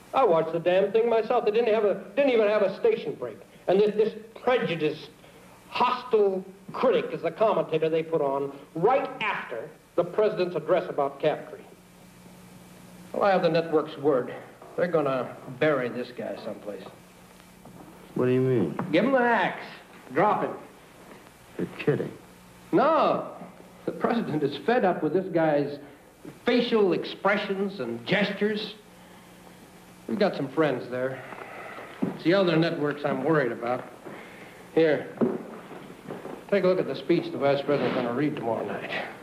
I watched the damn thing myself. They didn't even have a station break. And this prejudiced, hostile critic is the commentator they put on right after the president's address about Captree. Well, I have the network's word. They're gonna bury this guy someplace. What do you mean? Give him the axe. Drop him. You're kidding. No. The president is fed up with this guy's facial expressions and gestures. We've got some friends there. It's the other networks I'm worried about. Here. Take a look at the speech the vice president's going to read tomorrow night.